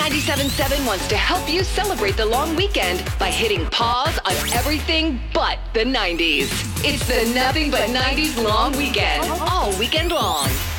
97.7 wants to help you celebrate the long weekend by hitting pause on everything but the 90s. It's the Nothing But 90s Long Weekend, all weekend long.